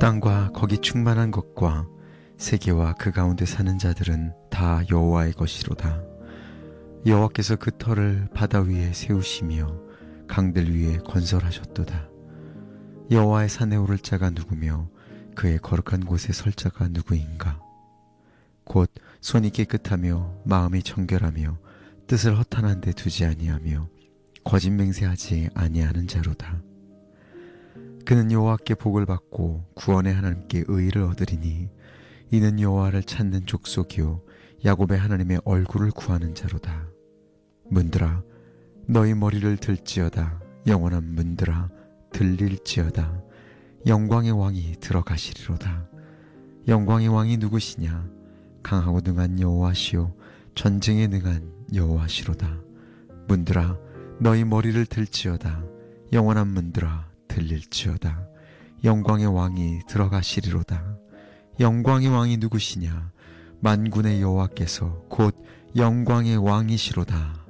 땅과 거기 충만한 것과 세계와 그 가운데 사는 자들은 다 여호와의 것이로다. 여호와께서 그 터를 바다 위에 세우시며 강들 위에 건설하셨도다. 여호와의 산에 오를 자가 누구며 그의 거룩한 곳에 설 자가 누구인가? 곧 손이 깨끗하며 마음이 청결하며 뜻을 허탄한 데 두지 아니하며 거짓 맹세하지 아니하는 자로다. 그는 여호와께 복을 받고 구원의 하나님께 의를 얻으리니 이는 여호와를 찾는 족속이요 야곱의 하나님의 얼굴을 구하는 자로다. 문들아 너희 머리를 들지어다. 영원한 문들아 들릴지어다. 영광의 왕이 들어가시리로다. 영광의 왕이 누구시냐? 강하고 능한 여호와시요 전쟁에 능한 여호와시로다. 문들아 너희 머리를 들지어다. 영원한 문들아 들릴지어다. 영광의 왕이 들어가시리로다. 영광의 왕이 누구시냐? 만군의 여호와께서 곧 영광의 왕이시로다.